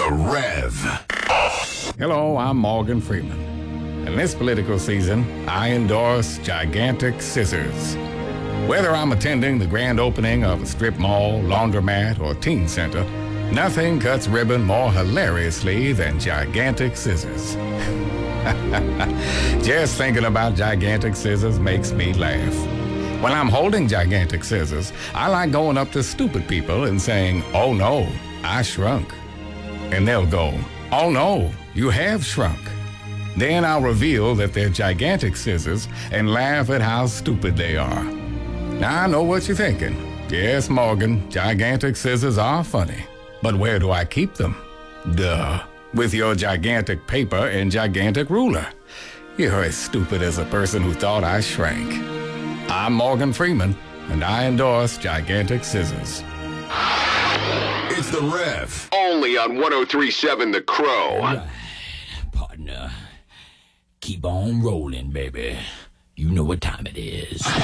The Rev. Hello, I'm Morgan Freeman. In this political season, I endorse gigantic scissors. Whether I'm attending the grand opening of a strip mall, laundromat, or teen center, nothing cuts ribbon more hilariously than gigantic scissors. Just thinking about gigantic scissors makes me laugh. When I'm holding gigantic scissors, I like going up to stupid people and saying, "Oh no, I shrunk." And they'll go, "Oh no, you have shrunk." Then I'll reveal that they're gigantic scissors and laugh at how stupid they are. Now I know what you're thinking. Yes, Morgan, gigantic scissors are funny. But where do I keep them? Duh, with your gigantic paper and gigantic ruler. You're as stupid as a person who thought I shrank. I'm Morgan Freeman, and I endorse gigantic scissors. It's The Rev. Only on 103.7 The Crow. All right, partner. Keep on rolling, baby. You know what time it is.